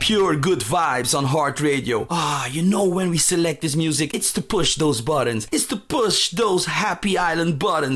pure good vibes on Heart Radio. You know when we select this music, it's to push those buttons. It's to push those happy island buttons.